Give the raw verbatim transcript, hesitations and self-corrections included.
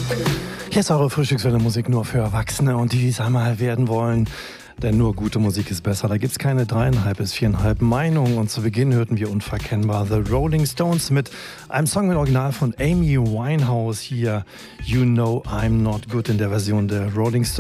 Hier ist eure Frühstückswelle Musik nur für Erwachsene und die, die es einmal werden wollen. Denn nur gute Musik ist besser. Da gibt es keine dreieinhalb bis viereinhalb Meinungen. Und zu Beginn hörten wir unverkennbar The Rolling Stones mit einem Song mit Original von Amy Winehouse. Hier You Know I'm Not Good in der Version der Rolling Stones.